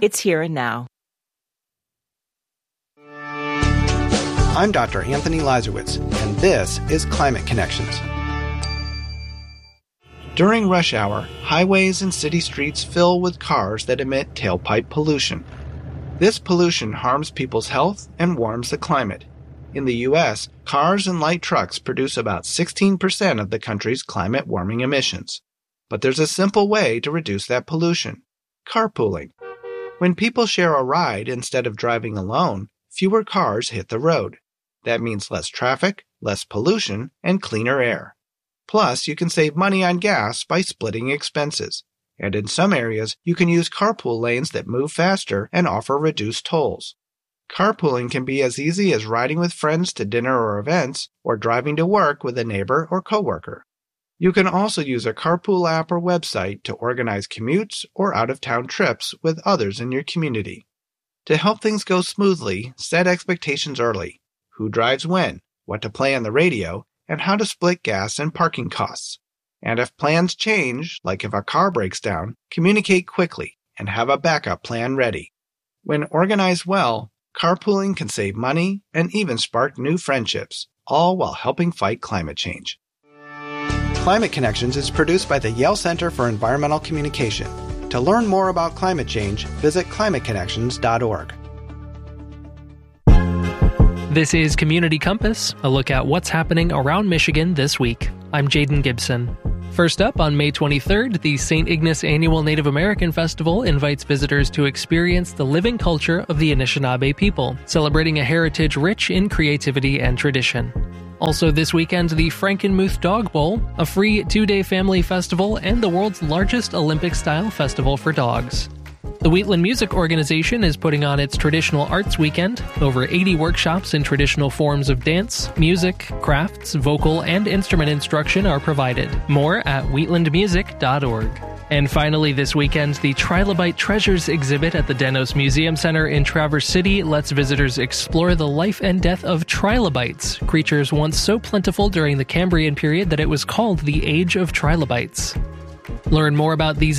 It's here and now. I'm Dr. Anthony Lazarowitz, and this is Climate Connections. During rush hour, highways and city streets fill with cars that emit tailpipe pollution. This pollution harms people's health and warms the climate. In the U.S., cars and light trucks produce about 16% of the country's climate warming emissions. But there's a simple way to reduce that pollution: carpooling. When people share a ride instead of driving alone, fewer cars hit the road. That means less traffic, less pollution, and cleaner air. Plus, you can save money on gas by splitting expenses. And in some areas, you can use carpool lanes that move faster and offer reduced tolls. Carpooling can be as easy as riding with friends to dinner or events, or driving to work with a neighbor or coworker. You can also use a carpool app or website to organize commutes or out-of-town trips with others in your community. To help things go smoothly, set expectations early: who drives when, what to play on the radio, and how to split gas and parking costs. And if plans change, like if a car breaks down, communicate quickly and have a backup plan ready. When organized well, carpooling can save money and even spark new friendships, all while helping fight climate change. Climate Connections is produced by the Yale Center for Environmental Communication. To learn more about climate change, visit climateconnections.org. This is Community Compass, a look at what's happening around Michigan this week. I'm Jaden Gibson. First up, on May 23rd, the St. Ignace Annual Native American Festival invites visitors to experience the living culture of the Anishinaabe people, celebrating a heritage rich in creativity and tradition. Also this weekend, the Frankenmuth Dog Bowl, a free 2-day family festival, and the world's largest Olympic-style festival for dogs. The Wheatland Music Organization is putting on its Traditional Arts Weekend. Over 80 workshops in traditional forms of dance, music, crafts, vocal, and instrument instruction are provided. More at wheatlandmusic.org. And finally this weekend, the Trilobite Treasures exhibit at the Denos Museum Center in Traverse City lets visitors explore the life and death of trilobites, creatures once so plentiful during the Cambrian period that it was called the Age of Trilobites. Learn more about these